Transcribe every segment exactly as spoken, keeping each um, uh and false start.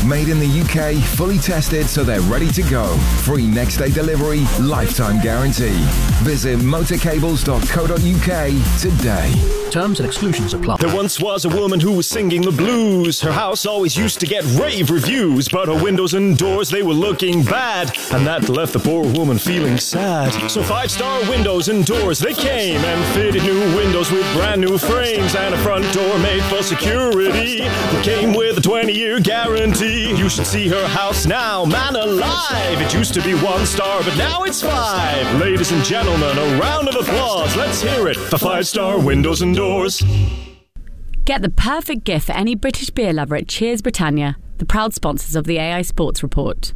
Made in the U K, fully tested so they're ready to go. Free next day delivery, lifetime guarantee. Visit motorcables dot co dot uk today. Terms and exclusions apply. There once was a woman who was singing the blues. Her house always used to get rave reviews, but her windows and doors, they were looking bad, and that left the poor woman feeling sad. So Five Star Windows and Doors, they came and fitted new windows with brand new frames and a front door made for security. It came with a twenty-year guarantee. You should see her house now, man alive. It used to be one star, but now it's five. Ladies and gentlemen, a round of applause. Let's hear it for Five Star Windows and Doors. Get the perfect gift for any British beer lover at Cheers Britannia, the proud sponsors of the A I Sports Report.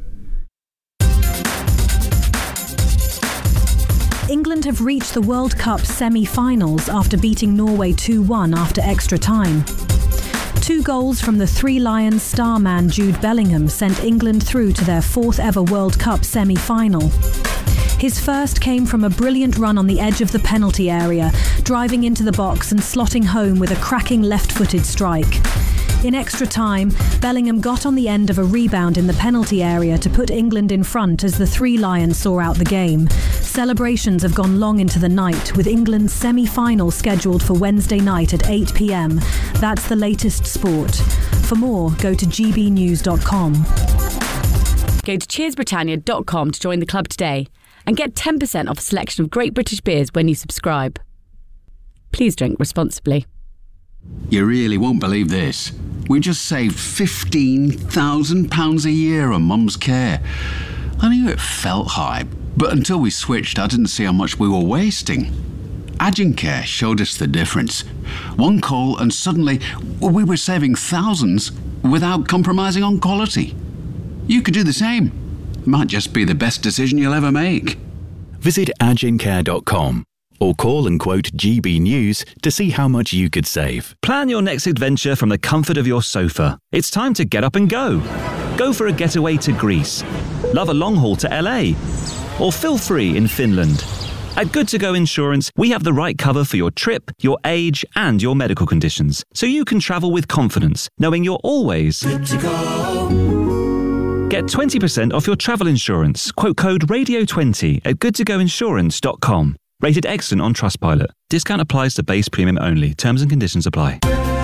England have reached the World Cup semi-finals after beating Norway two one after extra time. Two goals from the Three Lions star man Jude Bellingham sent England through to their fourth ever World Cup semi-final. His first came from a brilliant run on the edge of the penalty area, driving into the box and slotting home with a cracking left-footed strike. In extra time, Bellingham got on the end of a rebound in the penalty area to put England in front as the Three Lions saw out the game. Celebrations have gone long into the night, with England's semi-final scheduled for Wednesday night at eight p m. That's the latest sport. For more, go to g b news dot com. Go to cheers britannia dot com to join the club today and get ten percent off a selection of great British beers when you subscribe. Please drink responsibly. You really won't believe this. We just saved fifteen thousand pounds a year on Mum's care. I knew it felt high, but until we switched, I didn't see how much we were wasting. Agencare showed us the difference. One call and suddenly we were saving thousands without compromising on quality. You could do the same. It might just be the best decision you'll ever make. Visit agencare dot com or call and quote G B News to see how much you could save. Plan your next adventure from the comfort of your sofa. It's time to get up and go. Go for a getaway to Greece. Love a long haul to L A. Or feel free in Finland. At Good To Go Insurance, we have the right cover for your trip, your age, and your medical conditions, so you can travel with confidence, knowing you're always good to go. Get twenty percent off your travel insurance. Quote code radio twenty at good to go insurance dot com. Rated excellent on Trustpilot. Discount applies to base premium only. Terms and conditions apply.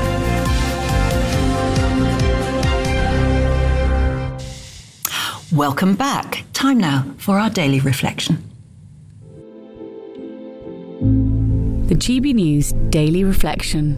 Welcome back. Time now for our daily reflection. The G B News Daily Reflection.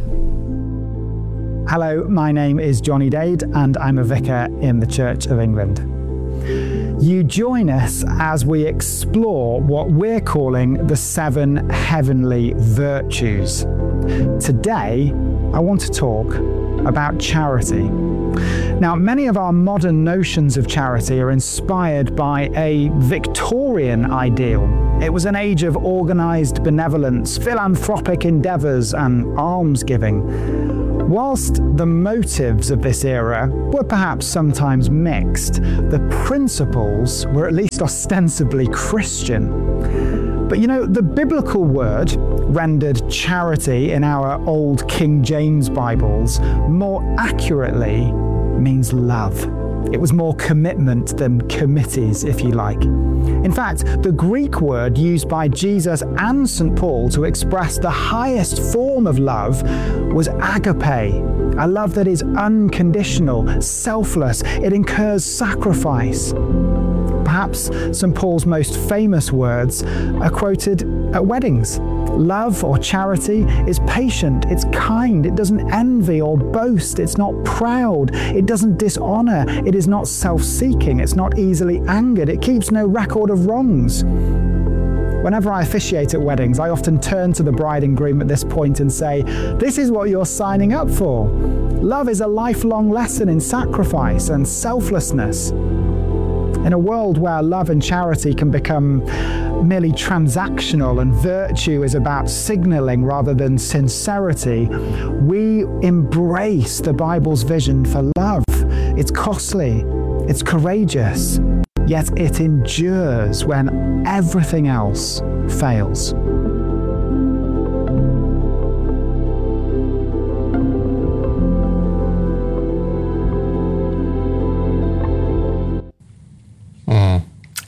Hello, my name is Johnny Dade and I'm a vicar in the Church of England. You join us as we explore what we're calling the seven heavenly virtues. Today, I want to talk about charity. Now, many of our modern notions of charity are inspired by a Victorian ideal. It was an age of organised benevolence, philanthropic endeavours and almsgiving. Whilst the motives of this era were perhaps sometimes mixed, the principles were at least ostensibly Christian. But you know, the biblical word rendered charity in our old King James Bibles more accurately means love. It was more commitment than committees, if you like. In fact, the Greek word used by Jesus and Saint Paul to express the highest form of love was agape, a love that is unconditional, selfless, it incurs sacrifice. Perhaps Saint Paul's most famous words are quoted at weddings. Love or charity is patient, it's kind, it doesn't envy or boast, it's not proud, it doesn't dishonour, it is not self-seeking, it's not easily angered, it keeps no record of wrongs. Whenever I officiate at weddings, I often turn to the bride and groom at this point and say, this is what you're signing up for. Love is a lifelong lesson in sacrifice and selflessness. In a world where love and charity can become merely transactional and virtue is about signalling rather than sincerity, we embrace the Bible's vision for love. It's costly, it's courageous, yet it endures when everything else fails.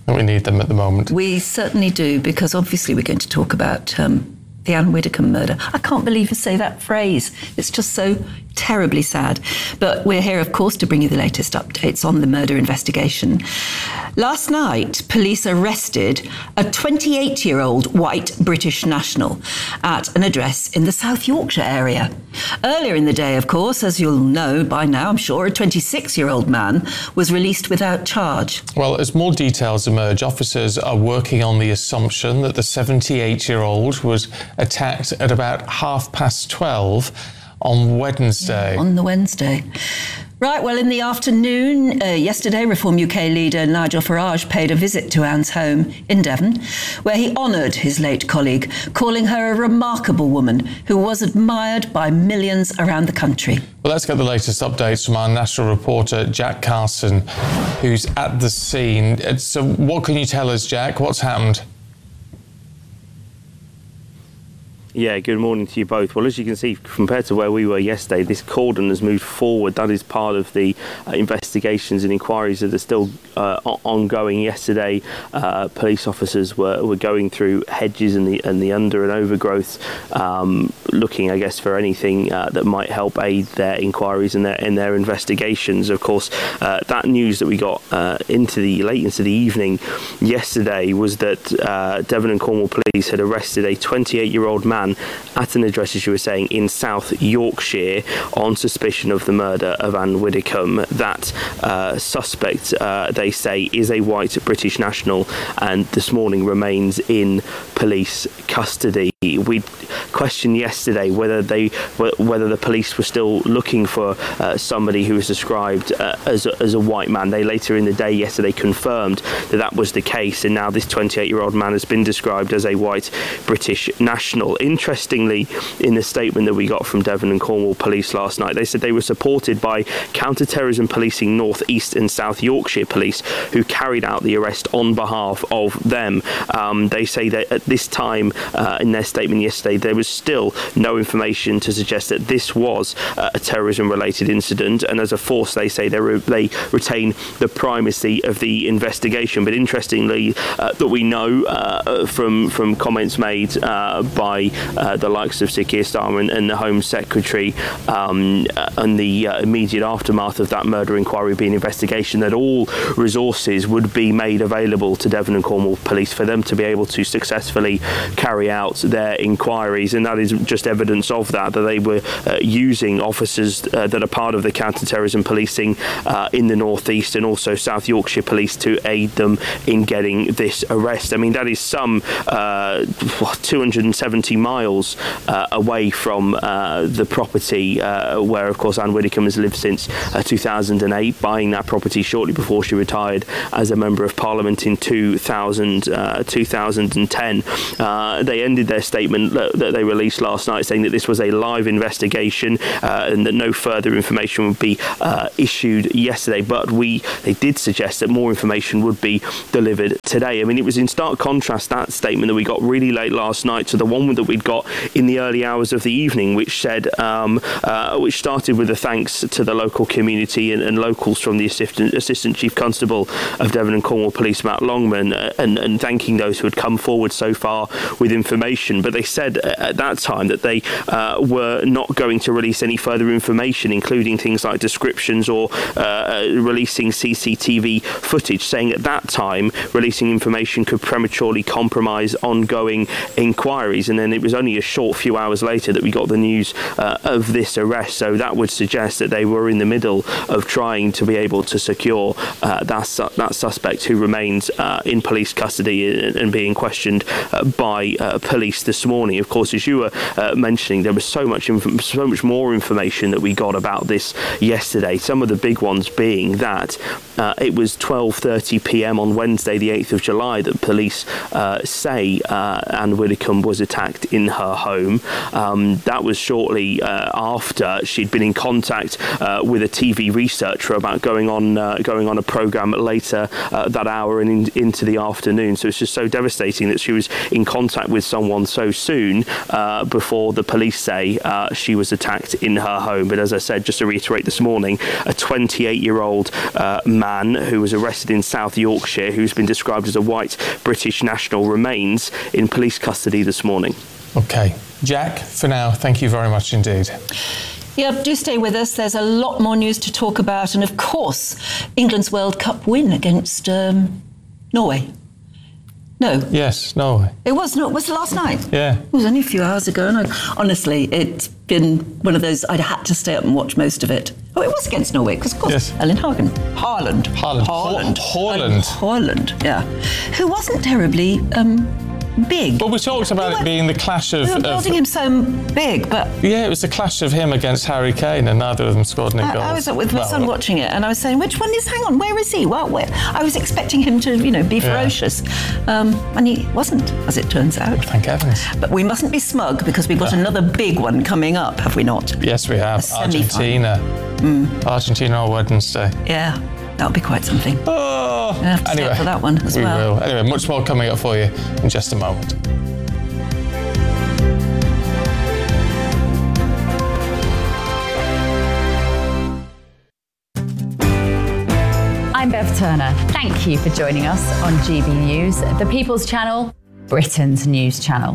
We need them at the moment. We certainly do, because obviously we're going to talk about um, the Anne Widdecombe murder. I can't believe you say that phrase. It's just so terribly sad. But we're here, of course, to bring you the latest updates on the murder investigation. Last night, police arrested a twenty-eight-year-old white British national at an address in the South Yorkshire area. Earlier in the day, of course, as you'll know by now, I'm sure, a twenty-six-year-old man was released without charge. Well, as more details emerge, officers are working on the assumption that the seventy-eight-year-old was attacked at about half past twelve on Wednesday. On the Wednesday. Right, well, in the afternoon, uh, yesterday, Reform U K leader Nigel Farage paid a visit to Anne's home in Devon, where he honoured his late colleague, calling her a remarkable woman who was admired by millions around the country. Well, let's get the latest updates from our national reporter, Jack Carson, who's at the scene. So what can you tell us, Jack? What's happened? Yeah, good morning to you both. Well, as you can see, compared to where we were yesterday, this cordon has moved forward. That is part of the uh, investigations and inquiries that are still uh, ongoing. Yesterday, uh, police officers were, were going through hedges and the and the under and overgrowth, um, looking, I guess, for anything uh, that might help aid their inquiries and their in their investigations. Of course, uh, that news that we got uh, into the late into the evening yesterday was that uh, Devon and Cornwall police had arrested a twenty-eight-year-old man at an address, as you were saying, in South Yorkshire on suspicion of the murder of Anne Widdecombe. That uh, suspect, uh, they say, is a white British national and this morning remains in police custody. We questioned yesterday whether they whether the police were still looking for uh, somebody who was described uh, as, a, as a white man. They later in the day yesterday confirmed that that was the case, and now this twenty-eight-year-old man has been described as a white British national. Interestingly, in the statement that we got from Devon and Cornwall police last night, they said they were supported by counter-terrorism policing North, East and South Yorkshire police, who carried out the arrest on behalf of them. Um, they say that at this time, uh, in their statement yesterday, there was still no information to suggest that this was uh, a terrorism-related incident, and as a force, they say they, re- they retain the primacy of the investigation. But interestingly, uh, that we know uh, from from comments made uh, by uh, the likes of Sir Keir Starmer and, and the Home Secretary um, uh, and the uh, immediate aftermath of that murder inquiry being investigation, that all resources would be made available to Devon and Cornwall police for them to be able to successfully carry out their inquiries, and that is just evidence of that, that they were uh, using officers uh, that are part of the counter-terrorism policing uh, in the North East and also South Yorkshire police to aid them in getting this arrest. I mean, that is some uh, two hundred seventy miles uh, away from uh, the property uh, where, of course, Anne Widdecombe has lived since uh, two thousand eight, buying that property shortly before she retired as a Member of Parliament in two thousand, uh, two thousand ten. Uh, they ended their statement that they released last night saying that this was a live investigation uh, and that no further information would be uh, issued yesterday, but we they did suggest that more information would be delivered today. I mean, it was in stark contrast, that statement that we got really late last night, to the one that we'd got in the early hours of the evening, which said um, uh, which started with a thanks to the local community and, and locals from the Assistant, Assistant Chief Constable of Devon and Cornwall Police, Matt Longman, uh, and, and thanking those who had come forward so far with information. But they said at that time that they uh, were not going to release any further information, including things like descriptions or uh, releasing C C T V footage, saying at that time releasing information could prematurely compromise ongoing inquiries. And then it was only a short few hours later that we got the news uh, of this arrest. So that would suggest that they were in the middle of trying to be able to secure uh, that, su- that suspect, who remains uh, in police custody and, and being questioned uh, by uh, police this morning. Of course, as you were uh, mentioning, there was so much inf- so much more information that we got about this yesterday. Some of the big ones being that uh, it was twelve thirty p.m. on Wednesday, the eighth of July, that police uh, say uh, Anne Widdecombe was attacked in her home. Um, that was shortly uh, after she'd been in contact uh, with a T V researcher about going on uh, going on a programme later uh, that hour and in, into the afternoon. So it's just so devastating that she was in contact with someone so soon uh, before the police say uh, she was attacked in her home. But as I said, just to reiterate this morning, a twenty-eight-year-old uh, man who was arrested arrested in South Yorkshire, who's been described as a white British national, remains in police custody this morning. OK. Jack, for now, thank you very much indeed. Yeah, do stay with us. There's a lot more news to talk about. And, of course, England's World Cup win against um, Norway. No. Yes, Norway. It was, no, it was last night. Yeah. It was only a few hours ago. And I, honestly, it's been one of those, I'd had to stay up and watch most of it. Oh, it was against Norway, because, of course, yes. Ellen Hagen. Haaland. Haaland. Haaland. Haaland. Haaland, yeah. Who wasn't terribly... Um, big. Well, we talked about we it being the clash of... We were building of, him so big, but... Yeah, it was the clash of him against Harry Kane, and neither of them scored any I, goals. I was with my well, son watching it, and I was saying, which one is... Hang on, where is he? Well, where? I was expecting him to, you know, be ferocious. Yeah. Um, and he wasn't, as it turns out. Thank heavens. But we mustn't be smug, because we've got yeah. another big one coming up, have we not? Yes, we have. Argentina. Mm. Argentina on Wednesday. Yeah. That'll be quite something. Oh, we'll have to anyway, stay up for that one as we well. will. Anyway, much more coming up for you in just a moment. I'm Bev Turner. Thank you for joining us on G B News, the People's Channel, Britain's news channel.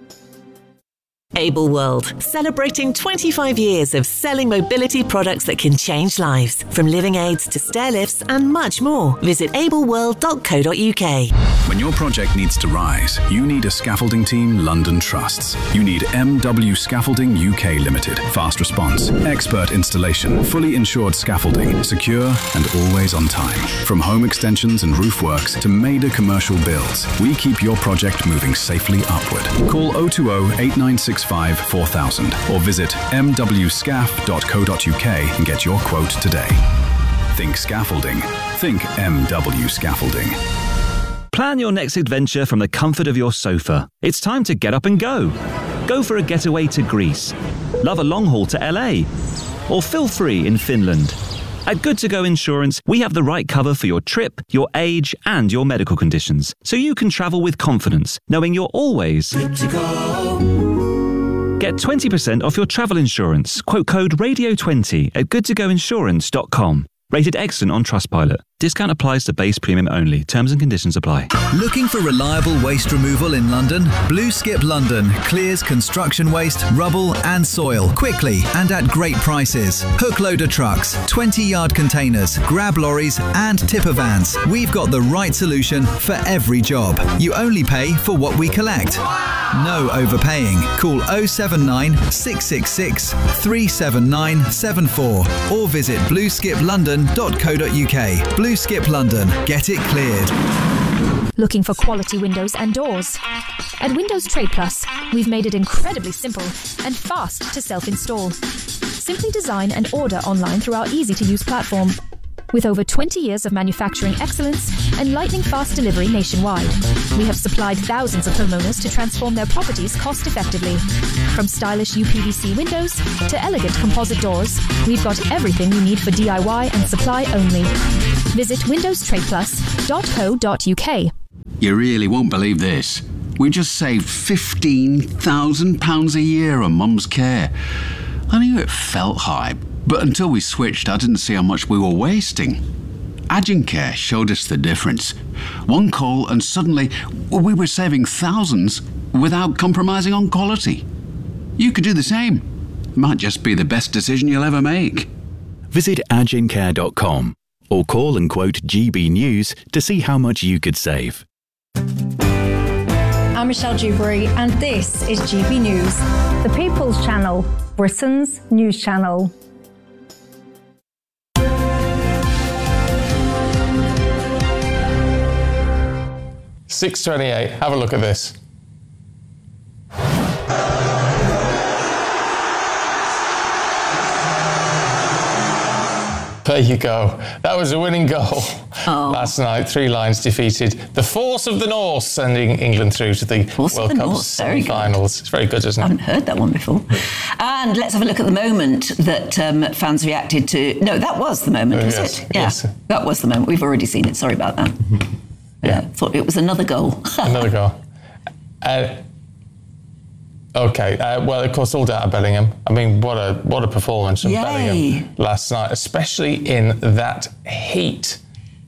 Able World, celebrating twenty-five years of selling mobility products that can change lives, from living aids to stair lifts and much more. Visit able world dot co dot U K. When your project needs to rise, you need a scaffolding team London trusts. You need M W Scaffolding U K Limited. Fast response, expert installation, fully insured scaffolding, secure and always on time. From home extensions and roof works to major commercial builds, we keep your project moving safely upward. Call oh two oh, eight nine six five, four thousand or visit m w scaf dot co dot U K and get your quote today. Think scaffolding. Think M W Scaffolding. Plan your next adventure from the comfort of your sofa. It's time to get up and go. Go for a getaway to Greece. Love a long haul to L A. Or feel free in Finland. At Good To Go Insurance, we have the right cover for your trip, your age, and your medical conditions, so you can travel with confidence, knowing you're always good to go. Get twenty percent off your travel insurance. Quote code radio twenty at good to go insurance dot com. Rated excellent on Trustpilot. Discount applies to base premium only. Terms and conditions apply. Looking for reliable waste removal in London? Blue Skip London clears construction waste, rubble and soil quickly and at great prices. Hook loader trucks, twenty yard containers, grab lorries and tipper vans. We've got the right solution for every job. You only pay for what we collect. No overpaying. Call oh seven nine, six six six, three seven nine seven four or visit blue skip london dot co dot U K. Blue Skip London. Get it cleared. Looking for quality windows and doors? At Windows Trade Plus, we've made it incredibly simple and fast to self-install. Simply design and order online through our easy-to-use platform. With over twenty years of manufacturing excellence and lightning-fast delivery nationwide, we have supplied thousands of homeowners to transform their properties cost-effectively. From stylish U P V C windows to elegant composite doors, we've got everything you need for D I Y and supply only. Visit windows trade plus dot co dot U K. You really won't believe this. We just saved fifteen thousand pounds a year on Mum's care. I knew it felt high, but until we switched, I didn't see how much we were wasting. Agencare showed us the difference. One call and suddenly we were saving thousands without compromising on quality. You could do the same. It might just be the best decision you'll ever make. Visit agencare dot com or call and quote G B News to see how much you could save. I'm Michelle Dewberry and this is G B News, the People's Channel, Britain's news channel. six twenty-eight, have a look at this. There you go. That was a winning goal oh. last night. Three Lions defeated the Force of the North, sending England through to the Force World Cup semi-finals. It's very good, isn't it? I haven't heard that one before. And let's have a look at the moment that um, fans reacted to. No, that was the moment, oh, was yes, it? Yeah, yes. That was the moment. We've already seen it. Sorry about that. Yeah, thought it was another goal. Another goal. Uh, okay, uh, well, of course, all down to Bellingham. I mean, what a what a performance from Yay. Bellingham last night, especially in that heat.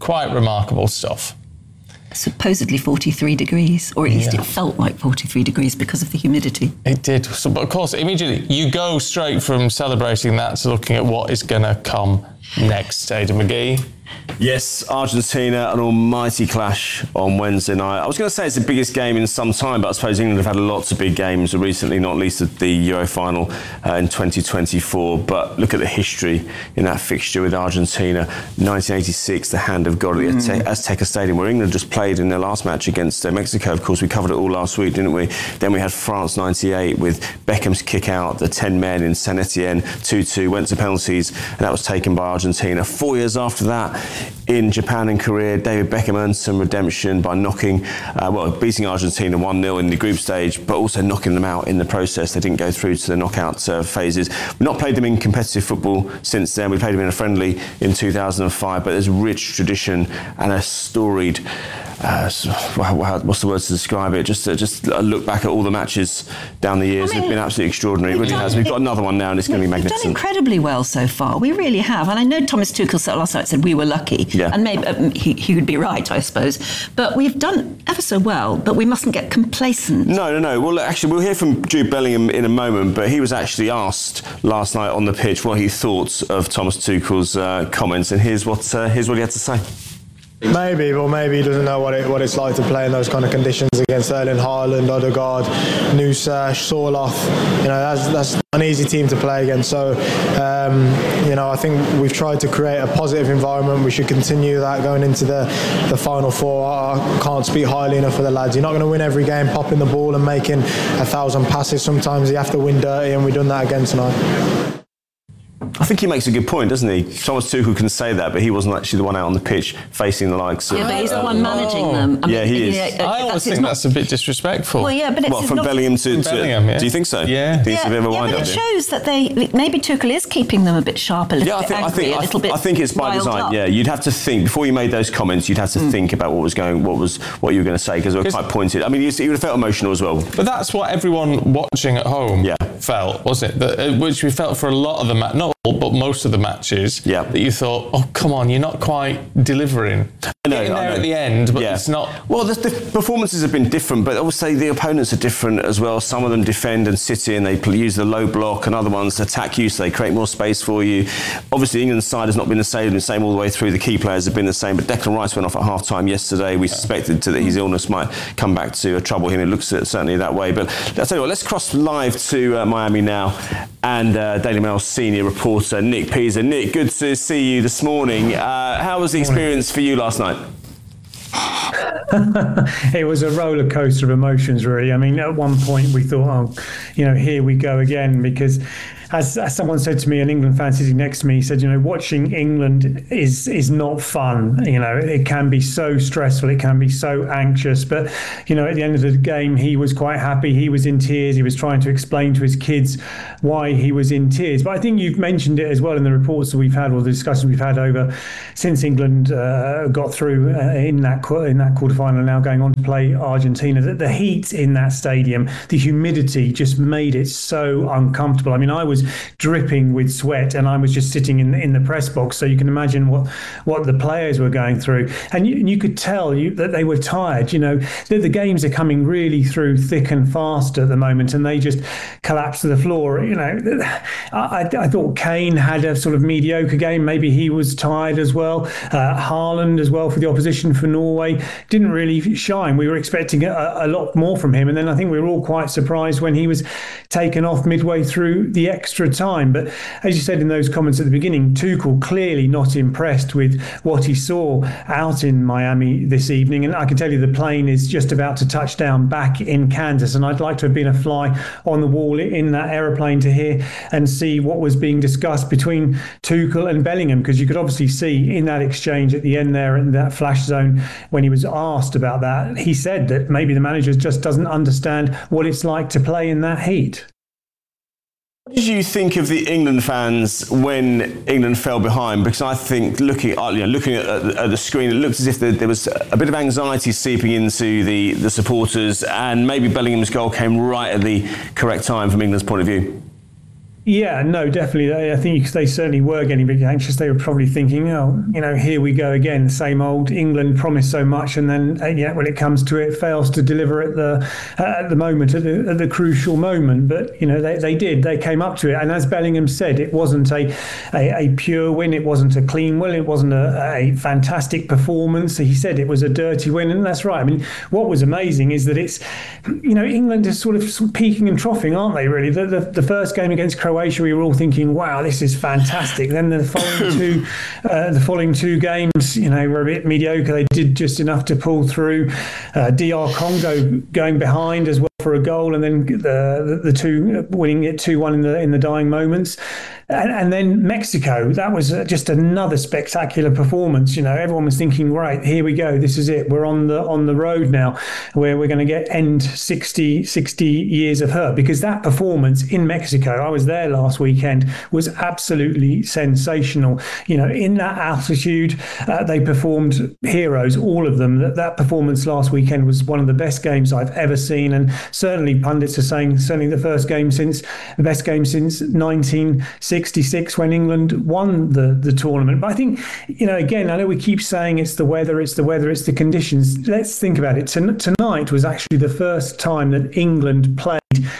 quite remarkable stuff. Supposedly forty-three degrees, or at least Yeah. it felt like forty-three degrees because of the humidity. It did. So, but of course, immediately you go straight from celebrating that to looking at what is going to come next, Aidan McGee. Yes, Argentina, an almighty clash on Wednesday night. I was going to say it's the biggest game in some time, but I suppose England have had lots of big games recently, not least at the Euro final uh, in twenty twenty-four. But look at the history in that fixture with Argentina. nineteen eighty-six, the hand of God at the mm. Azteca Stadium, where England just played in their last match against uh, Mexico. Of course, we covered it all last week, didn't we? Then we had France ninety-eight with Beckham's kick out, the ten men in Saint Etienne, two two, went to penalties, and that was taken by Argentina. Four years after that, in Japan and Korea, David Beckham earned some redemption by knocking, uh, well, beating Argentina one nil in the group stage, but also knocking them out in the process. They didn't go through to the knockout uh, phases. We've not played them in competitive football since then. We played them in a friendly in two thousand five, but there's rich tradition and a storied, uh, what's the word to describe it? Just, uh, just a look back at all the matches down the years. I mean, they've been absolutely extraordinary. It really has. We've got another one now, and it's going to be magnificent. We've done incredibly well so far. We really have. And I know Thomas Tuchel said last night said we were lucky. Yeah. And maybe um, he, he would be right, I suppose. But we've done ever so well, but we mustn't get complacent. No, no, no. Well, actually, we'll hear from Jude Bellingham in a moment, but he was actually asked last night on the pitch what he thought of Thomas Tuchel's uh, comments, and here's what, uh, here's what he had to say. Maybe, but maybe he doesn't know what it, what it's like to play in those kind of conditions against Erling Haaland, Odegaard, Nusa, Sorloth. You know, that's that's an easy team to play against. So, um, you know, I think we've tried to create a positive environment. We should continue that going into the, the final four. I can't speak highly enough for the lads. You're not going to win every game popping the ball and making a thousand passes. Sometimes you have to win dirty, and we've done that again tonight. I think he makes a good point, doesn't he? Thomas Tuchel can say that, but he wasn't actually the one out on the pitch facing the likes of... Yeah, but he's the one managing them. I mean, yeah, he is. Yeah, I always think not, that's a bit disrespectful. Well, yeah, but it's What, from not, Bellingham to... From to Bellingham, yeah. Do you think so? Yeah. Think it's a bit of a yeah, wind-up, but it yeah? shows that they... Maybe Tuchel is keeping them a bit sharp, a little Yeah, I bit think, I angry, think, a I, little th- bit I think it's by riled design. up. Yeah, you'd have to think before you made those comments. You'd have to Mm. think about what was going, what was, what you were going to say, because they were quite pointed. I mean, you, you would have felt emotional as well. But that's what everyone watching at home yeah. felt, wasn't it? That, uh, which we felt for a lot of the match, not all, but most of the matches. Yeah. That you thought, oh come on, you're not quite delivering. I know, Getting I there know. at the end, but Yeah. it's not. Well, the, the performances have been different, but obviously the opponents are different as well. Some of them defend and sit in, they pl- use the low block, and other ones attack you, so they create more space for you. Obviously, England's side has not been the same, the same all the way through. The key players have been the same, but Declan Rice went off at half time yesterday. We suspected that his illness might come back to uh, trouble him. It looks certainly that way. But I'll tell you what, let's cross live to uh, Miami now, and uh, Daily Mail senior reporter Nick Pisa. Nick, good to see you this morning. Uh, how was the experience for you last night? It was a roller coaster of emotions, really. I mean, at one point we thought, oh, you know, here we go again, because as, as someone said to me, an England fan sitting next to me, he said, you know, watching England is is not fun. You know, it can be so stressful, it can be so anxious. But, you know, at the end of the game, he was quite happy. He was in tears. He was trying to explain to his kids why he was in tears. But I think you've mentioned it as well in the reports that we've had, or the discussions we've had over since England uh, got through uh, in that in that quarterfinal, now going on to play Argentina, that the heat in that stadium, the humidity just made it so uncomfortable. I mean, I was dripping with sweat, and I was just sitting in in the press box, so you can imagine what what the players were going through, and you, you could tell you, that they were tired. You know, the, the games are coming really through thick and fast at the moment, and they just collapse to the floor. You know, I, I thought Kane had a sort of mediocre game. Maybe he was tired as well. Uh, Haaland as well for the opposition for Norway didn't really shine. We were expecting a, a lot more from him, and then I think we were all quite surprised when he was taken off midway through the extra time. But as you said in those comments at the beginning, Tuchel clearly not impressed with what he saw out in Miami this evening. And I can tell you the plane is just about to touch down back in Kansas, and I'd like to have been a fly on the wall in that aeroplane to hear and see what was being discussed between Tuchel and Bellingham, because you could obviously see in that exchange at the end there in that flash zone, when he was asked about that, he said that maybe the manager just doesn't understand what it's like to play in that heat. What did you think of the England fans when England fell behind? Because I think looking, uh, you know, looking at, at the screen, it looked as if there, there was a bit of anxiety seeping into the, the supporters, and maybe Bellingham's goal came right at the correct time from England's point of view. Yeah, no, definitely. I think they certainly were getting a bit anxious. They were probably thinking, oh, you know, here we go again, same old. England promised so much, and then, uh, yeah, when it comes to it, fails to deliver at the uh, at the moment, at the, at the crucial moment. But you know, they, they did. They came up to it, and as Bellingham said, it wasn't a a, a pure win. It wasn't a clean win. It wasn't a, a fantastic performance. He said it was a dirty win, and that's right. I mean, what was amazing is that it's, you know, England is sort of, sort of peaking and troughing, aren't they? Really, the the, the first game against Croatia. Croatia, we were all thinking, "Wow, this is fantastic." Then the following two, uh, the following two games, you know, were a bit mediocre. They did just enough to pull through. Uh, D R Congo going behind as well for a goal, and then the the, the two winning it two one in the in the dying moments. And, and then Mexico, that was just another spectacular performance. You know, everyone was thinking, right, here we go. This is it. We're on the on the road now, where we're going to get end sixty, sixty years of hurt. Because that performance in Mexico, I was there last weekend, was absolutely sensational. You know, in that altitude, uh, they performed heroes, all of them. That, that performance last weekend was one of the best games I've ever seen. And certainly pundits are saying, certainly the first game since, the best game since nineteen sixty-six when England won the, the tournament. But I think, you know, again, I know we keep saying it's the weather, it's the weather, it's the conditions. Let's think about it. Ton- tonight was actually the first time that England played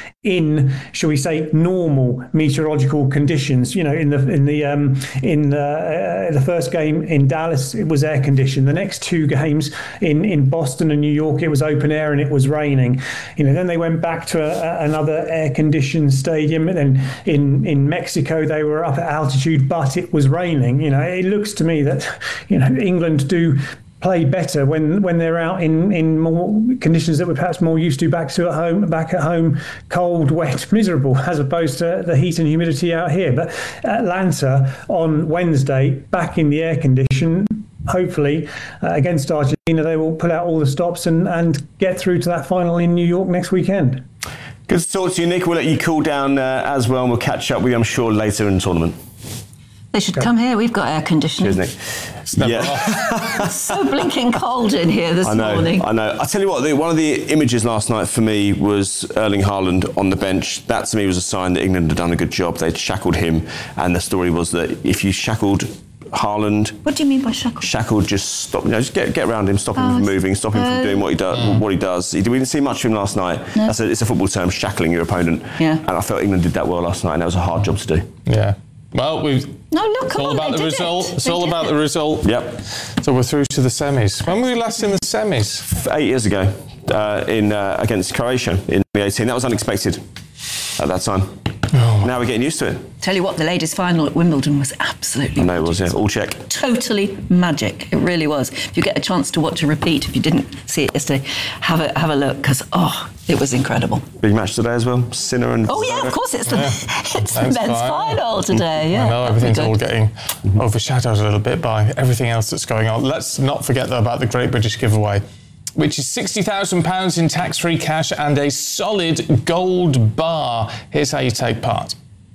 in, shall we say, normal meteorological conditions. You know, in the in the um, in uh, the first game in Dallas, it was air conditioned. The next two games in, in Boston and New York, it was open air and it was raining. You know, then they went back to a, a, another air conditioned stadium, and then in in Mexico they were up at altitude, but it was raining. You know, it looks to me that, you know, England do play better when, when they're out in, in more conditions that we're perhaps more used to back to at home, back at home, cold, wet, miserable, as opposed to the heat and humidity out here. But Atlanta on Wednesday, back in the air condition, hopefully uh, against Argentina, they will pull out all the stops and, and get through to that final in New York next weekend. Good to talk to you, Nick. We'll let you cool down uh, as well, and we'll catch up with you, I'm sure, later in the tournament. They should come here. We've got air conditioning. Cheers, Nick. Yeah. It's so blinking cold in here this I know, morning. I know. I tell you what, the, one of the images last night for me was Erling Haaland on the bench. That to me was a sign that England had done a good job. They'd shackled him, and the story was that if you shackled Haaland, what do you mean by shackled? Shackled, just stop. You know, just get get around him, stop him oh, from moving, stop him uh, from doing what he does. Mm. What he does. He, we didn't see much of him last night. No. That's a, it's a football term, shackling your opponent. Yeah. And I felt England did that well last night, and that was a hard job to do. Yeah. Well, we've. No, look, it's come all on, about they the did result. it. It's They all did about it. the result. Yep. So we're through to the semis. When were we last in the semis? Eight years ago, uh, in uh, against Croatia in twenty eighteen. That was unexpected at that time. Oh. Now we're getting used to it. Tell you what, the ladies' final at Wimbledon was absolutely I know it was, yeah. All check. Totally magic. It really was. If you get a chance to watch a repeat, if you didn't see it yesterday, have a have a look, because, oh, it was incredible. Big match today as well. Sinner and... Oh, yeah, of course, it's the, Yeah. it's the men's final, final today, yeah. I know everything's all getting overshadowed a little bit by everything else that's going on. Let's not forget, though, about the Great British Giveaway, which is sixty thousand pounds in tax-free cash and a solid gold bar. Here's how you take part.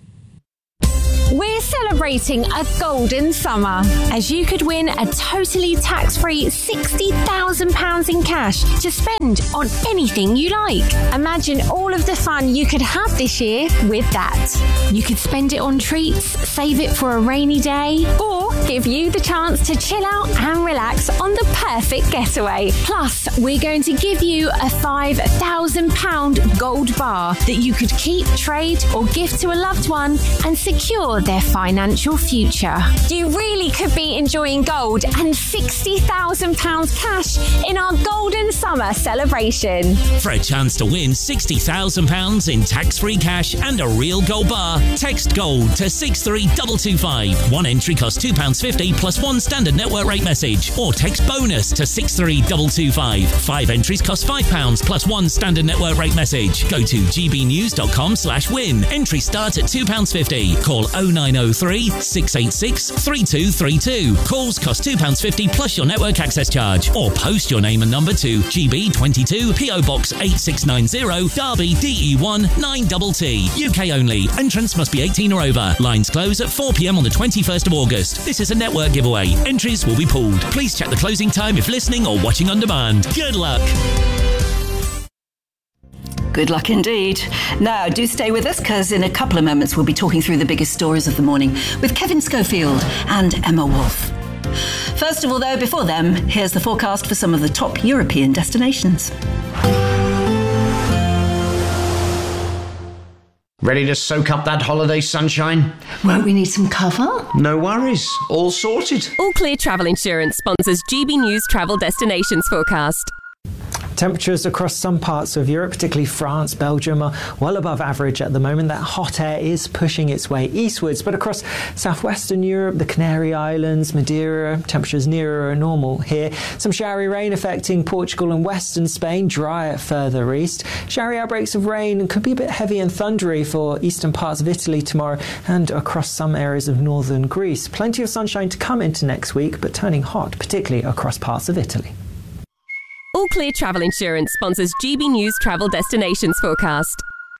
We're celebrating a golden summer, as you could win a totally tax-free sixty thousand pounds in cash to spend on anything you like. Imagine all of the fun you could have this year with that. You could spend it on treats, save it for a rainy day, or give you the chance to chill out and relax on the perfect getaway. Plus, we're going to give you a five thousand pounds gold bar that you could keep, trade, or gift to a loved one and secure their financial future. You really could be enjoying gold and sixty thousand pounds cash in our golden summer celebration. For a chance to win sixty thousand pounds in tax-free cash and a real gold bar, text GOLD to six three two two five. One entry costs two pounds fifty plus one standard network rate message, or text BONUS to six three two two five. Five entries cost five pounds plus one standard network rate message. Go to gbnews.com slash win. Entry start at two pounds fifty. Call oh nine oh three, six eight six, three two three two. Calls cost two pounds fifty plus your network access charge. Or post your name and number to G B twenty-two, P O Box eight six nine zero, Derby, D E one nine T T. U K only. Entrance must be eighteen or over. Lines close at four p.m. on the twenty-first of August. This is a network giveaway. Entries will be pooled. Please check the closing time if listening or watching on demand. Good luck. Good luck indeed. Now, do stay with us, because in a couple of moments we'll be talking through the biggest stories of the morning with Kevin Schofield and Emma Wolf. First of all, though, before them, here's the forecast for some of the top European destinations. Ready to soak up that holiday sunshine? Won't we need some cover? No worries, all sorted. All Clear Travel Insurance sponsors G B News Travel Destinations Forecast. Temperatures across some parts of Europe, particularly France, Belgium, are well above average at the moment. That hot air is pushing its way eastwards, but across southwestern Europe, the Canary Islands, Madeira, temperatures nearer normal here. Some showery rain affecting Portugal and western Spain, drier further east. Showery outbreaks of rain could be a bit heavy and thundery for eastern parts of Italy tomorrow and across some areas of northern Greece. Plenty of sunshine to come into next week, but turning hot, particularly across parts of Italy. All Clear Travel Insurance sponsors G B News Travel Destinations Forecast.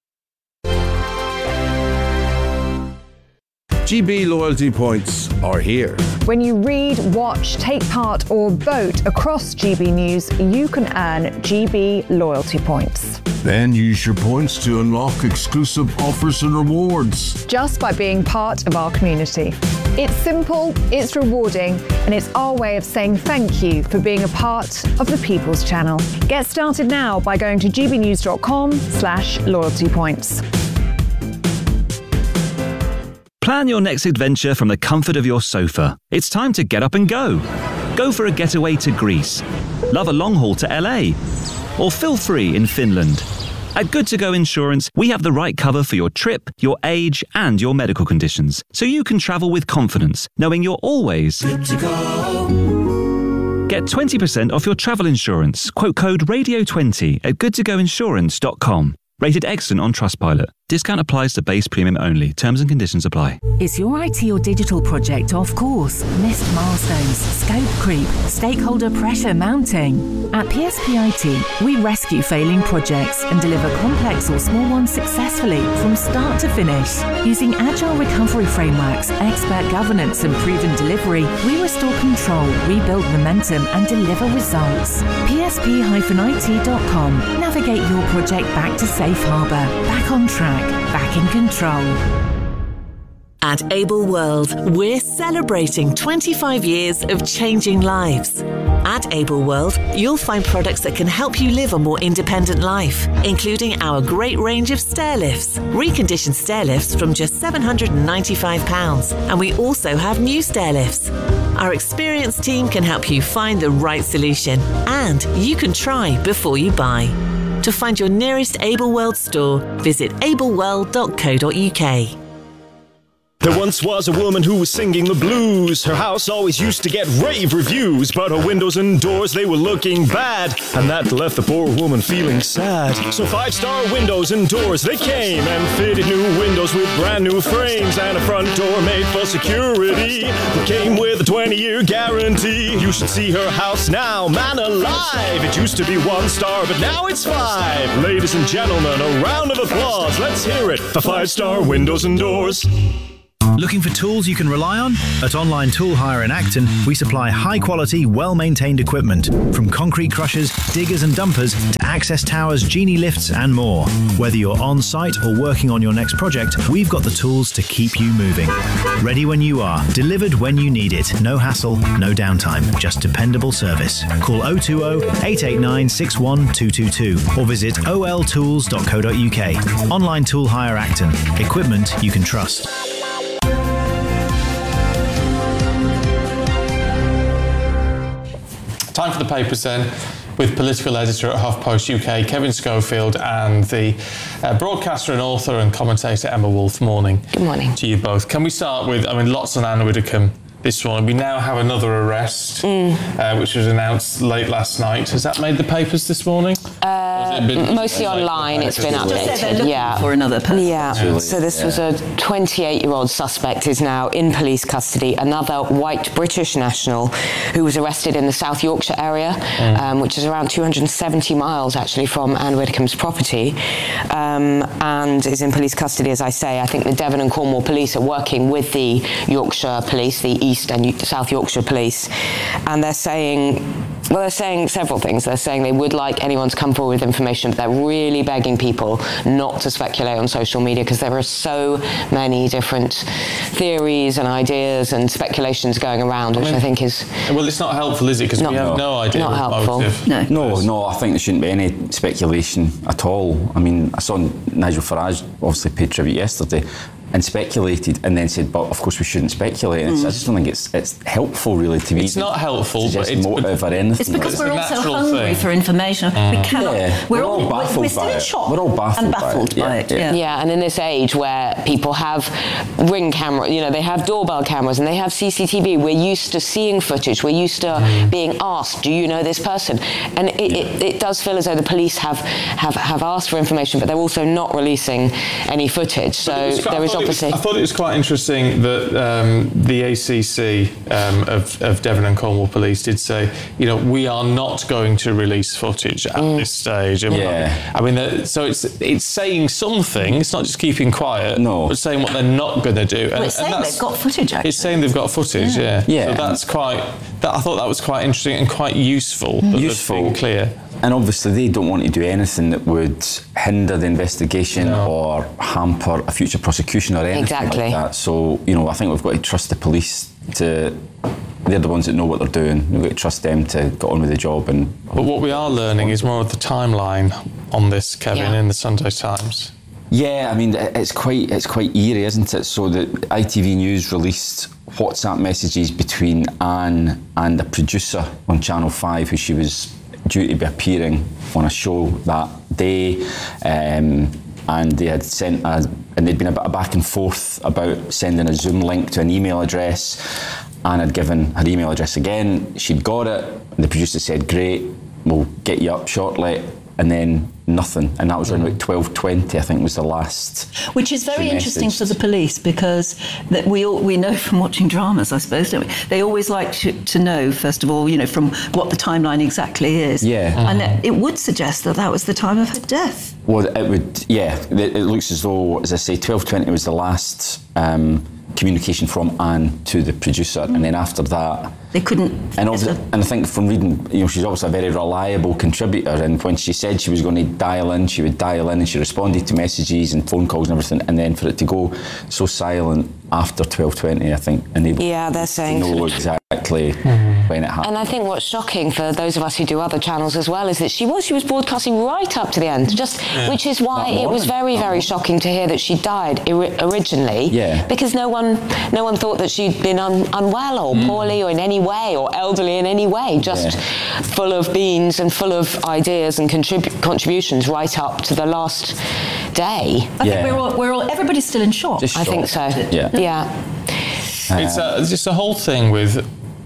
G B loyalty points are here. When you read, watch, take part or vote across G B News, you can earn G B loyalty points. Then use your points to unlock exclusive offers and rewards. Just by being part of our community. It's simple, it's rewarding, and it's our way of saying thank you for being a part of the People's Channel. Get started now by going to gbnews.com slash loyalty points. Plan your next adventure from the comfort of your sofa. It's time to get up and go. Go for a getaway to Greece. Love a long haul to L A. Or feel free in Finland. At Good To Go Insurance, we have the right cover for your trip, your age, and your medical conditions, so you can travel with confidence, knowing you're always good to go. Get twenty percent off your travel insurance. Quote code radio twenty at good to go insurance dot com. Rated excellent on Trustpilot. Discount applies to base premium only. Terms and conditions apply. Is your I T or digital project off course? Missed milestones, scope creep, stakeholder pressure mounting? At P S P I T, we rescue failing projects and deliver complex or small ones successfully from start to finish. Using agile recovery frameworks, expert governance and proven delivery, we restore control, rebuild momentum and deliver results. P S P I T dot com. Navigate your project back to safe harbour, back on track, back in control. At Able World, we're celebrating twenty-five years of changing lives. At Able World, you'll find products that can help you live a more independent life, including our great range of stair lifts, reconditioned stair lifts from just seven hundred ninety-five pounds, and we also have new stair lifts. Our experienced team can help you find the right solution, and you can try before you buy. To find your nearest Able World store, visit able world dot co dot U K. There once was a woman who was singing the blues. Her house always used to get rave reviews, but her windows and doors, they were looking bad, and that left the poor woman feeling sad. So Five Star Windows and Doors, they came and fitted new windows with brand new frames and a front door made for security that came with a twenty-year guarantee. You should see her house now, man alive. It used to be one star, but now it's five. Ladies and gentlemen, a round of applause. Let's hear it for Five Star Windows and Doors. Looking for tools you can rely on? At Online Tool Hire in Acton, we supply high-quality, well-maintained equipment, from concrete crushers, diggers and dumpers, to access towers, genie lifts and more. Whether you're on-site or working on your next project, we've got the tools to keep you moving. Ready when you are, delivered when you need it. No hassle, no downtime, just dependable service. Call oh two oh, eight eight nine, six one two two two or visit o l tools dot co dot u k. Online Tool Hire Acton. Equipment you can trust. Time for the papers then, with political editor at HuffPost U K, Kevin Schofield, and the uh, broadcaster and author and commentator Emma Wolf. Morning. Good morning. To you both. Can we start with, I mean, lots on Anne Widdecombe this morning. We now have another arrest, mm. uh, which was announced late last night. Has that made the papers this morning? Uh, been, mostly online, it's been updated. Yeah. For another person. Yeah. Really? So this yeah. was a twenty-eight-year-old suspect is now in police custody. Another white British national who was arrested in the South Yorkshire area, mm. um, which is around two hundred seventy miles actually from Anne Widdecombe's property, um, and is in police custody. As I say, I think the Devon and Cornwall police are working with the Yorkshire police, the East and South Yorkshire police, and they're saying Well, they're saying several things. They're saying they would like anyone to come forward with information, but they're really begging people not to speculate on social media because there are so many different theories and ideas and speculations going around, which I, mean, I think is... Well, it's not helpful, is it? Because we have no idea. Not helpful. Motive. No. no, no, I think there shouldn't be any speculation at all. I mean, I saw Nigel Farage obviously paid tribute yesterday and speculated and then said, but of course we shouldn't speculate. And mm. I just don't think it's it's helpful really to me. It's not helpful, but it's, motive or anything. It's because it's we're also hungry thing. for information. Mm. We cannot. Yeah, we're, we're all, all baffled we're still by in it. shock We're all baffled and by baffled it. by Yeah, it. yeah. Yeah. Yeah, and in this age where people have ring camera, you know, they have doorbell cameras and they have C C T V, we're used to seeing footage. We're used to mm. being asked, do you know this person? And it, yeah. it, it does feel as though the police have, have, have asked for information, but they're also not releasing any footage. So quite, there is obviously... Was, I thought it was quite interesting that um, the A C C um, of, of Devon and Cornwall Police did say, you know, we are not going to release footage at mm. this stage. And yeah. I mean, uh, so it's it's saying something. It's not just keeping quiet. No. But saying what they're not going to do. Well, and, it's saying and they've got footage, actually. It's saying they've got footage, yeah. Yeah. So that's quite... That, I thought that was quite interesting and quite useful. Mm. Useful. Clear. And obviously they don't want to do anything that would hinder the investigation no. or hamper a future prosecution or anything exactly. like that. So, you know, I think we've got to trust the police to... They're the ones that know what they're doing. We've got to trust them to get on with the job. And But what we are learning is more of the timeline on this, Kevin, yeah. in the Sunday Times. Yeah, I mean, it's quite it's quite eerie, isn't it? So the I T V News released WhatsApp messages between Anne and a producer on Channel five who she was due to be appearing on a show that day. Um, and they had sent a, and there'd been a bit of back and forth about sending a Zoom link to an email address. Anne had given her email address again, she'd got it, and the producer said, great, we'll get you up shortly, and then nothing. And that was around about twelve twenty, I think, was the last. Which is very interesting for the police, because that we all, we know from watching dramas, I suppose, don't we? They always like to, to know, first of all, you know, from what the timeline exactly is. Yeah. Mm-hmm. And that, it would suggest that that was the time of her death. Well, it would, yeah. It, it looks as though, as I say, twelve twenty was the last um, communication from Anne to the producer, mm. and then after that they couldn't. And, and I think from reading, you know, she's obviously a very reliable contributor, and when she said she was going to dial in, she would dial in, and she responded to messages and phone calls and everything, and then for it to go so silent after twelve twenty, I think enabled yeah, they're saying to know exactly mm-hmm. when it happened. And I think what's shocking for those of us who do other channels as well is that she was she was broadcasting right up to the end, just yeah. which is why it was very very shocking to hear that she died iri- originally. Yeah. Because no one no one thought that she'd been un- unwell or mm. poorly or in any way or elderly in any way, just yeah. full of beans and full of ideas and contrib- contributions right up to the last day. I yeah. think we're all, we're all everybody's still in shock. Just I shocked. think so. Yeah. Yeah. Uh, it's, a, it's just a whole thing with.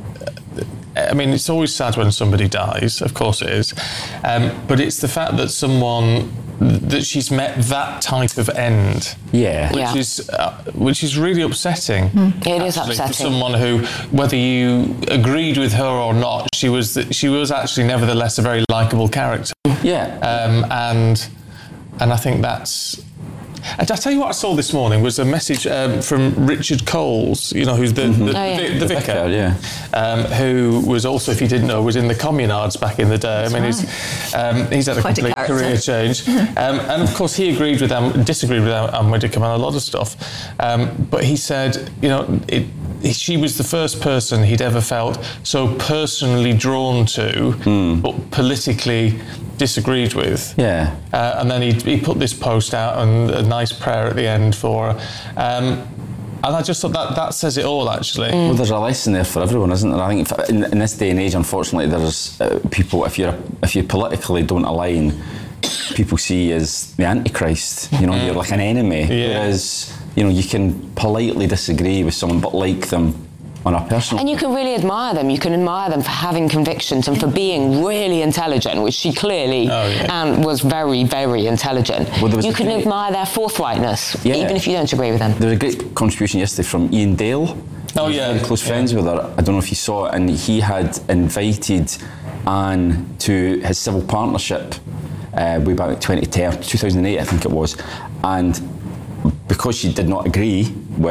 I mean, it's always sad when somebody dies. Of course, it is. Um, but it's the fact that someone that she's met that type of end. Yeah. Which yeah. is uh, which is really upsetting. Mm. It is upsetting for someone who, whether you agreed with her or not, she was the, she was actually nevertheless a very likable character. Yeah. Um, and and I think that's. And I tell you what I saw this morning was a message um, from Richard Coles, you know, who's the, mm-hmm. the, oh, yeah. the, the, the vicar, vicar yeah. um, who was also, if you didn't know, was in the Communards back in the day. That's I mean, right. he's, um, he's had a Quite complete a career change. um, and of course, he agreed with them, disagreed with Anne Widdecombe on a lot of stuff. Um, but he said, you know, it, she was the first person he'd ever felt so personally drawn to, mm. but politically disagreed with. Yeah. Uh, and then he, he put this post out and a nice prayer at the end for her. Um, and I just thought that that says it all, actually. Mm. Well, there's a lesson there for everyone, isn't there? I think if, in, in this day and age, unfortunately, there's uh, people, if you're if you politically don't align, people see you as the Antichrist. You know, mm. you're like an enemy. Yeah. Whereas, you know, you can politely disagree with someone but like them on a personal. And you can really admire them. You can admire them for having convictions and for being really intelligent, which she clearly oh, yeah. and was very, very intelligent. Well, you can great, admire their forthrightness, yeah. even if you don't agree with them. There was a great contribution yesterday from Ian Dale. Oh, yeah. Very close friends yeah. with her. I don't know if you saw it, and he had invited Anne to his civil partnership uh, way back in twenty ten, two thousand eight, I think it was. And because she did not agree with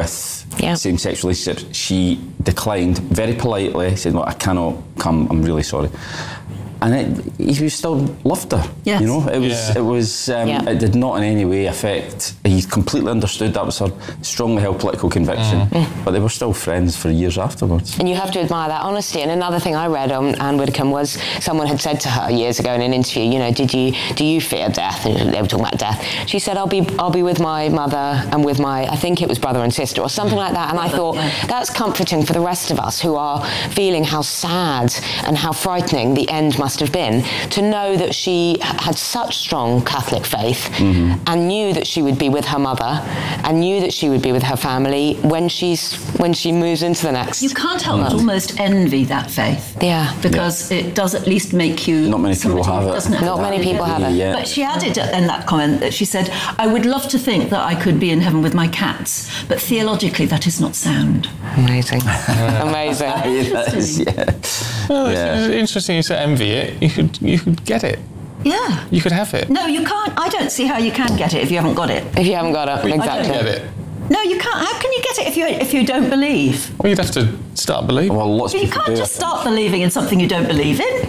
Yeah. same-sex relationship. She declined very politely, said, "Look, I cannot come. I'm really sorry." And it, he still loved her. Yes. You know, it was. Yeah. It was. Um, Yeah. It did not in any way affect. He completely understood that was her strongly held political conviction. Mm. But they were still friends for years afterwards. And you have to admire that honesty. And another thing I read on Anne Widdecombe was someone had said to her years ago in an interview, you know, did you do you fear death? And they were talking about death. She said, I'll be I'll be with my mother and with my, I think it was brother and sister or something like that. And I thought, that's comforting for the rest of us who are feeling how sad and how frightening the end must have been, to know that she had such strong Catholic faith Mm-hmm. and knew that she would be with her mother and knew that she would be with her family when she's when she moves into the next. You can't help but almost envy that faith. Yeah. Because it does at least make you... Not many people somebody have who it. doesn't Not many people have it. Yeah. But she added in that comment that she said, I would love to think that I could be in heaven with my cats, but theologically that is not sound. Amazing. Amazing. That is, yeah. Well, it's Yeah. interesting you say envy it. You could, you could get it. Yeah. You could have it. No, you can't. I don't see how you can get it if you haven't got it. If you haven't got it, We exactly. can get it. No, you can't. How can you get it if you if you don't believe? Well, you'd have to start believing. Well, lots of You people can't do. just start believing in something you don't believe in.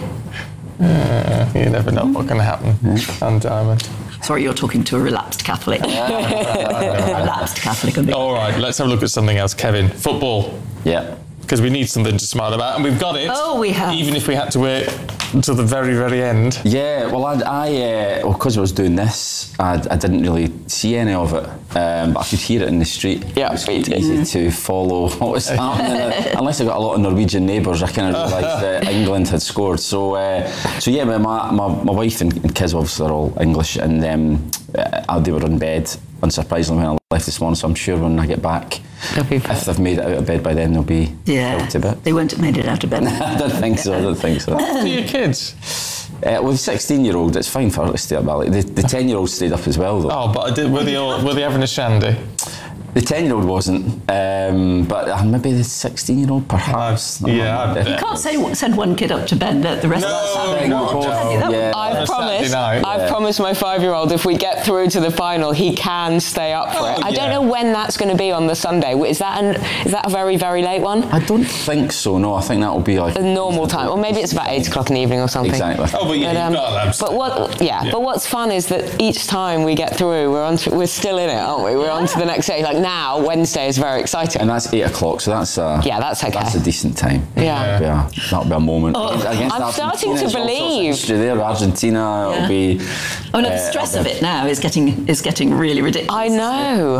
Uh, you never know what's going to happen. And Diamond. Sorry, you're talking to a relapsed Catholic. relapsed Catholic. A bit. All right, let's have a look at something else, Kevin. Football. Yeah. Because we need something to smile about, and we've got it. Oh, we have. Even if we had to wait until the very, very end. Yeah, well, I, I uh, well, because I was doing this, I, I didn't really see any of it, um, but I could hear it in the street. Yeah, it was quite easy to follow what was happening. Unless I got a lot of Norwegian neighbours, I kind of realised that England had scored. So, uh, so yeah, my my, my wife and, and kids obviously are all English, and um, uh, they were in bed, unsurprisingly, when I left this morning. So I'm sure when I get back, if they've made it out of bed by then, they'll be Yeah. out a bit. They won't have made it out of bed. I don't think so. I don't think so. For your kids. Uh, well, the sixteen-year-old, it's fine for her to stay up early. The, the ten-year-old stayed up as well, though. Oh, but I did, were they all, were they having a shandy? The ten-year-old wasn't, um, but uh, maybe the sixteen-year-old, perhaps. yeah, You can't say send one kid up to bed, let the rest of us have it. no, no. Yeah. I've On a promised. Saturday night. I've Yeah. promised my five-year-old if we get through to the final, he can stay up for it. Oh, I don't yeah. know when that's going to be on the Sunday. Is that an, is that a very very late one? I don't think so, no. I think that will be like... A normal time, or maybe it's about eight o'clock in the evening or something. Exactly. Oh, but yeah, you've got alarms. But what? Yeah, Yeah. But what's fun is that each time we get through, we're on. To, we're still in it, aren't we? We're on to the next day. Like now, Wednesday is very exciting. And that's eight o'clock, so that's uh, Yeah, that's okay. That's a decent time. Yeah. That'll be a, that'll be a moment. Oh, Against I'm starting Argentina, to it's all sorts of believe. history there. Argentina, Yeah. it'll be... Oh no, the uh, stress it'll of be- it now is getting is getting really ridiculous. I know.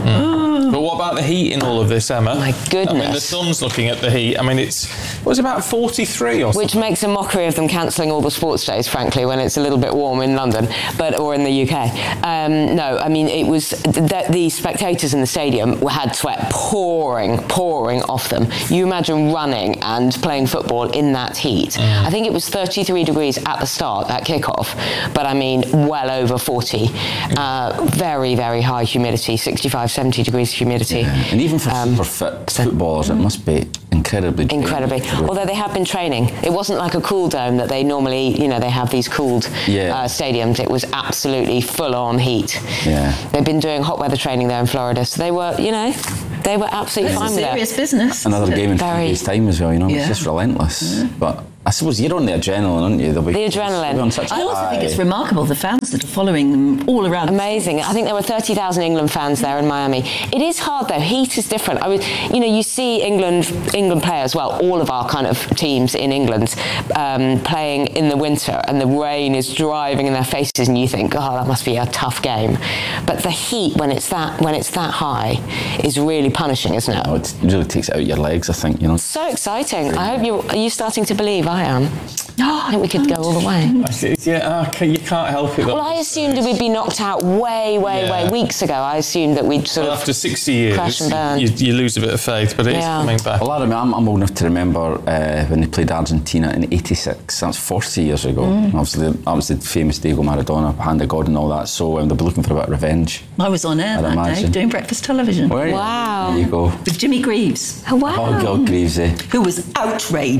But what about the heat in all of this, Emma? My I mean, the goodness. sun's looking at the heat. I mean, it's it was about forty-three or something. Which makes a mockery of them cancelling all the sports days, frankly, when it's a little bit warm in London, but or in the U K. Um, no, I mean it was the, the spectators in the stadium had sweat pouring, pouring off them. You imagine running and playing football in that heat. Mm. I think it was thirty-three degrees at the start, at kickoff, but I mean well over forty. Uh, very, very high humidity, sixty-five, seventy degrees humidity. Yeah. And even for super fit footballers, it must be incredibly draining. Incredibly. Although they have been training. It wasn't like a cool dome that they normally, you know, they have these cooled Yeah. uh, stadiums. It was absolutely full-on heat. Yeah. They've been doing hot weather training there in Florida, so they were, you know, they were absolutely It's a fine with serious it. business. Another game in three Very- days' time as well, you know. Yeah. It's just relentless. But I suppose you're on the adrenaline, aren't you? They'll be, The they'll be adrenaline. on such a I also think high. it's remarkable the fans that are following them all around. Amazing. I think there were thirty thousand England fans there in Miami. It is hard though. Heat is different. I was, you know, you see England England players, well, all of our kind of teams in England um, playing in the winter, and the rain is driving in their faces, and you think, oh, that must be a tough game. But the heat when it's that when it's that high is really punishing, isn't it? Oh, it really takes it out your legs, I think, you know. So exciting. I hope you are you starting to believe. I am. I think we could go all the way. Yeah, okay, you can't help it. Well, I assumed we'd be knocked out way, way, Yeah. way weeks ago. I assumed that we'd sort Well, of after sixty years, crash and burn. you, you lose a bit of faith, but it's Yeah. coming back. Well, I remember, I'm, I'm old enough to remember uh, when they played Argentina in eighty-six. That's forty years ago. Mm. Obviously, that was the famous Diego Maradona, Hand of God and all that. So um, they'll be looking for a bit of revenge. I was on air I'd that imagine. day doing breakfast television. Were you? Wow. There you go. With Jimmy Greaves. Oh, wow. Oh, God, Greavesy. Who was outraged.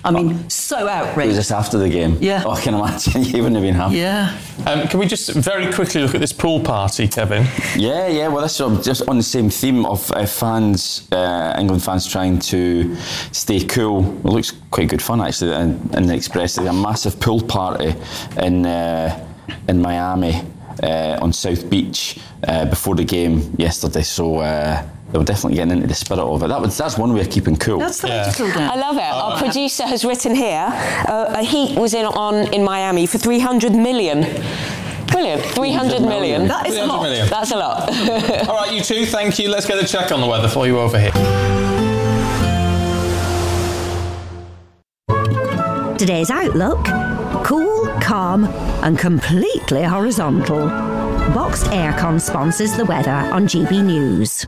I mean, so outrageous. Was this after the game? Yeah. Oh, I can imagine you wouldn't have been happy. Yeah. Um, can we just very quickly look at this pool party, Kevin? Yeah, yeah. Well, this is just on the same theme of uh, fans, uh, England fans trying to stay cool. It looks quite good fun actually in, in the Express. There's a massive pool party in uh, in Miami uh, on South Beach uh, before the game yesterday. So. Uh, They were definitely getting into the spirit of it. That was, that's one way of keeping cool. That's the way to cool down. I love it. Our producer has written here, uh, a heat was in on in Miami for three hundred million. Brilliant. three hundred million. That is a lot. Million. That's a lot. All right, you two, thank you. Let's get a check on the weather for you over here. Today's outlook: cool, calm and completely horizontal. Boxed Aircon sponsors the weather on G B News.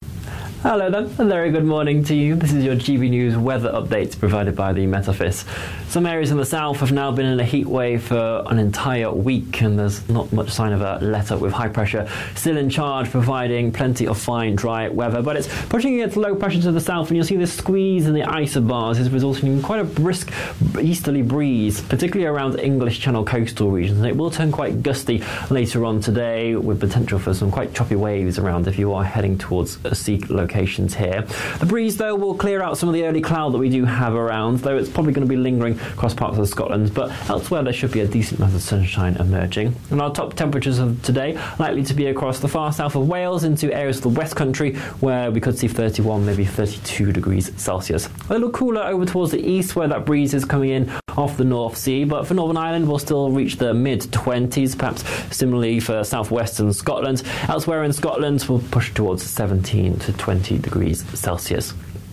Hello then, a very good morning to you. This is your G B News weather update provided by the Met Office. Some areas in the south have now been in a heat wave for an entire week, and there's not much sign of a let-up, with high pressure still in charge, providing plenty of fine, dry weather. But it's pushing against low pressure to the south, and you'll see this squeeze in the isobars is resulting in quite a brisk easterly breeze, particularly around English Channel coastal regions. And it will turn quite gusty later on today, with potential for some quite choppy waves around if you are heading towards a sea locations here. The breeze, though, will clear out some of the early cloud that we do have around, though it's probably going to be lingering across parts of Scotland, but elsewhere there should be a decent amount of sunshine emerging. And our top temperatures of today likely to be across the far south of Wales into areas of the West Country, where we could see thirty-one, maybe thirty-two degrees Celsius. A little cooler over towards the east, where that breeze is coming in off the North Sea, but for Northern Ireland we'll still reach the mid twenties, perhaps similarly for southwestern Scotland. Elsewhere in Scotland we'll push towards seventeen to twenty degrees Celsius.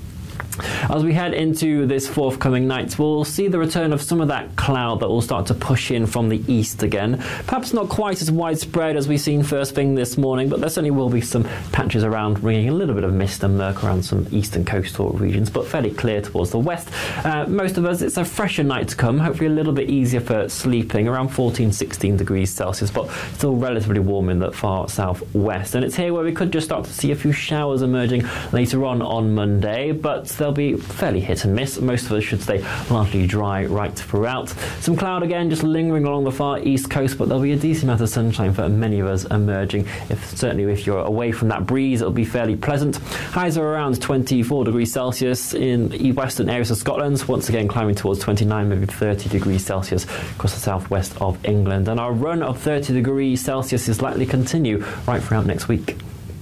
As we head into this forthcoming night, we'll see the return of some of that cloud that will start to push in from the east again. Perhaps not quite as widespread as we've seen first thing this morning, but there certainly will be some patches around, bringing a little bit of mist and murk around some eastern coastal regions, but fairly clear towards the west. Uh, most of us, it's a fresher night to come, hopefully a little bit easier for sleeping, around fourteen, sixteen degrees Celsius, but still relatively warm in the far southwest. And it's here where we could just start to see a few showers emerging later on on Monday, but they'll be fairly hit and miss. Most of us should stay largely dry right throughout. Some cloud again just lingering along the far east coast, but there'll be a decent amount of sunshine for many of us emerging. If certainly if you're away from that breeze, it'll be fairly pleasant. Highs are around twenty-four degrees Celsius in the western areas of Scotland, once again climbing towards twenty-nine, maybe thirty degrees Celsius across the southwest of England. And our run of thirty degrees Celsius is likely to continue right throughout next week.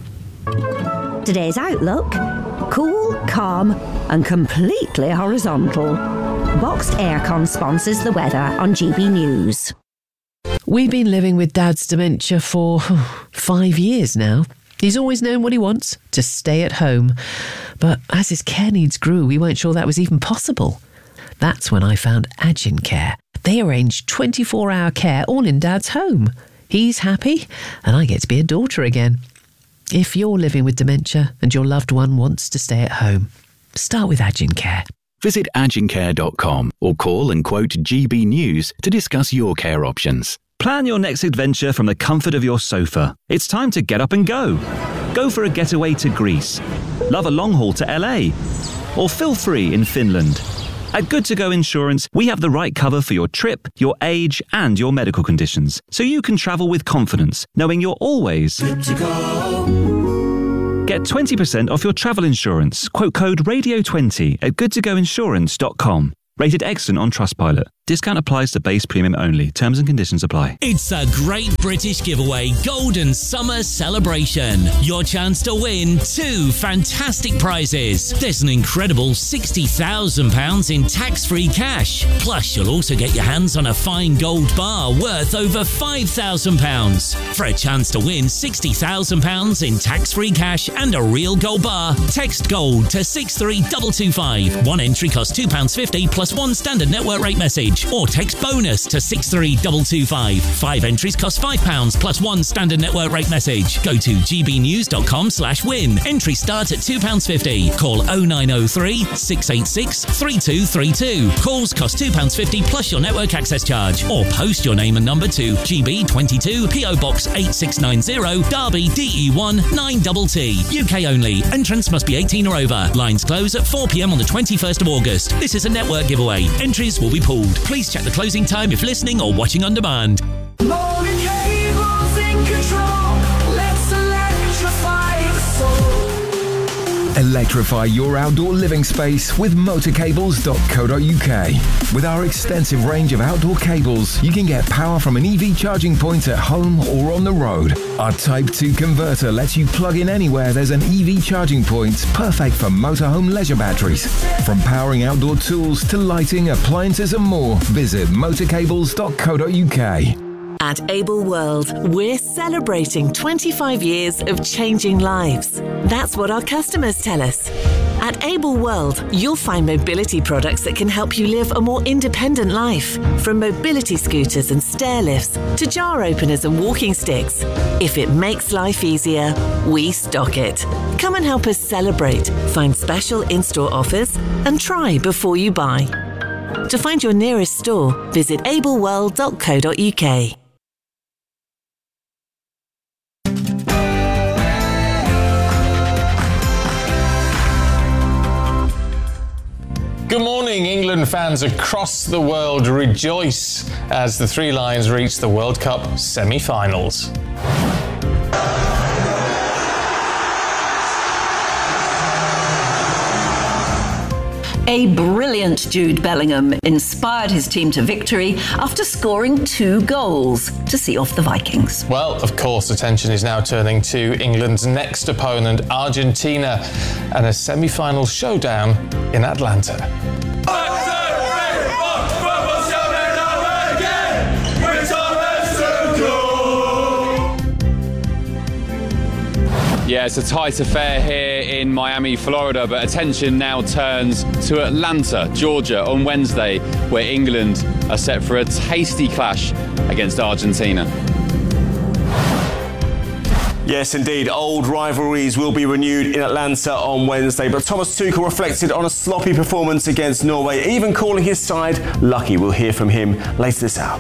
Today's outlook: cool, calm and completely horizontal. Boxed Aircon sponsors the weather on G B News. We've been living with Dad's dementia for five years now. He's always known what he wants, to stay at home. But as his care needs grew, we weren't sure that was even possible. That's when I found Agincare. They arrange twenty-four hour care all in Dad's home. He's happy and I get to be a daughter again. If you're living with dementia and your loved one wants to stay at home, start with Agincare. Visit agincare dot com or call and quote G B News to discuss your care options. Plan your next adventure from the comfort of your sofa. It's time to get up and go. Go for a getaway to Greece. Love a long haul to L A. Or feel free in Finland. At Good To Go Insurance, we have the right cover for your trip, your age, and your medical conditions, so you can travel with confidence, knowing you're always good to go. Get twenty percent off your travel insurance. Quote code radio twenty at good to go insurance dot com. Rated excellent on Trustpilot. Discount applies to base premium only. Terms and conditions apply. It's a Great British Giveaway Golden Summer Celebration. Your chance to win two fantastic prizes. There's an incredible sixty thousand pounds in tax-free cash. Plus, you'll also get your hands on a fine gold bar worth over five thousand pounds. For a chance to win sixty thousand pounds in tax-free cash and a real gold bar, text GOLD to six three two two five. One entry costs two pounds fifty plus one standard network rate message. Or text bonus to six three two two five. Five entries cost five pounds plus one standard network rate message. Go to gbnews.com slash win. Entry starts at two pounds fifty. Call oh nine oh three, six eight six, three two three two. Calls cost two pounds fifty plus your network access charge. Or post your name and number to G B twenty-two, P O Box eight six nine zero, Derby, D E one nine T T. U K only. Entrance must be eighteen or over. Lines close at four p.m. on the twenty-first of August. This is a network giveaway. giveaway. Entries will be pooled. Please check the closing time if listening or watching on demand. Electrify your outdoor living space with motor cables dot co dot U K. With our extensive range of outdoor cables, you can get power from an E V charging point at home or on the road. Our Type two converter lets you plug in anywhere there's an E V charging point, perfect for motorhome leisure batteries. From powering outdoor tools to lighting, appliances and more, visit motor cables dot co dot U K. At Able World, we're celebrating twenty-five years of changing lives. That's what our customers tell us. At Able World, you'll find mobility products that can help you live a more independent life. From mobility scooters and stair lifts to jar openers and walking sticks. If it makes life easier, we stock it. Come and help us celebrate, find special in-store offers, and try before you buy. To find your nearest store, visit able world dot co dot U K. Good morning, England fans across the world rejoice as the Three Lions reach the World Cup semi-finals. A brilliant Jude Bellingham inspired his team to victory after scoring two goals to see off the Vikings. Well, of course, attention is now turning to England's next opponent, Argentina, and a semi-final showdown in Atlanta. Yeah, it's a tight affair here in Miami, Florida, but attention now turns to Atlanta, Georgia on Wednesday, where England are set for a tasty clash against Argentina. Yes, indeed. Old rivalries will be renewed in Atlanta on Wednesday, but Thomas Tuchel reflected on a sloppy performance against Norway, even calling his side lucky. We'll hear from him later this hour.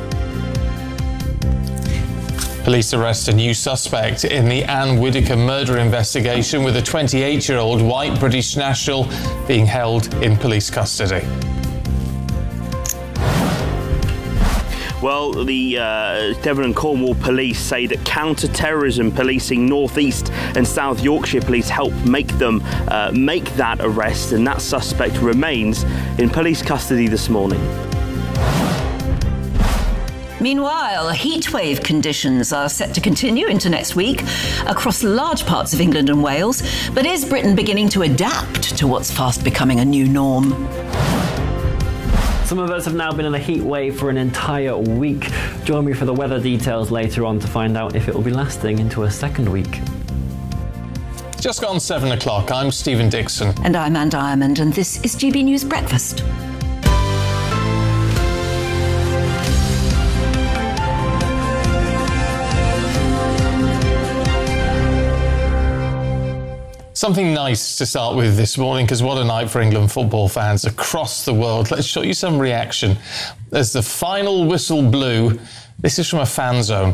Police arrest a new suspect in the Anne Whitaker murder investigation, with a twenty-eight-year-old white British national being held in police custody. Well, the uh, Devon and Cornwall police say that counter-terrorism policing North East and South Yorkshire police helped make them uh, make that arrest, and that suspect remains in police custody this morning. Meanwhile, heatwave conditions are set to continue into next week across large parts of England and Wales. But is Britain beginning to adapt to what's fast becoming a new norm? Some of us have now been in a heat wave for an entire week. Join me for the weather details later on to find out if it will be lasting into a second week. Just gone seven o'clock. I'm Stephen Dixon. And I'm Anne Diamond, and this is G B News Breakfast. Something nice to start with this morning, because what a night for England football fans across the world. Let's show you some reaction as the final whistle blew. This is from a fan zone.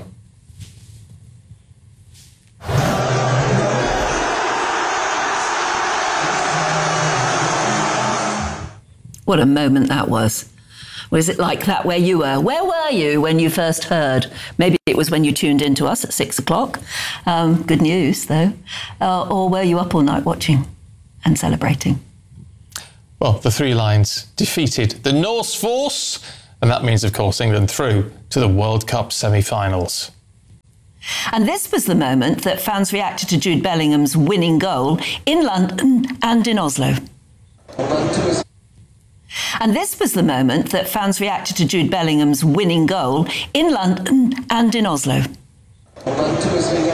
What a moment that was. Was it like that where you were? Where were you when you first heard? Maybe it was when you tuned in to us at six o'clock. Um, good news, though. Uh, or were you up all night watching and celebrating? Well, the Three Lions defeated the Norse force, and that means, of course, England through to the World Cup semi-finals. And this was the moment that fans reacted to Jude Bellingham's winning goal in London and in Oslo. And this was the moment that fans reacted to Jude Bellingham's winning goal in London and in Oslo.